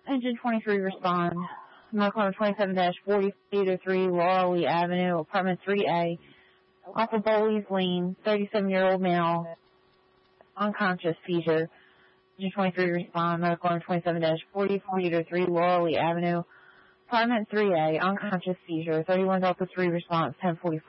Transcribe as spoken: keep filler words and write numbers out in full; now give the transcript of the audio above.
Engine twenty-three respond. Medical twenty-seven dash forty oh three Laurel Lee Avenue, apartment three A. Off of Bowley's Lane, thirty-seven-year-old male, unconscious seizure. Engine twenty-three respond. Medical twenty-seven dash forty oh three Laurel Lee Avenue, apartment three A, unconscious seizure. thirty-one Delta three response, ten forty-four.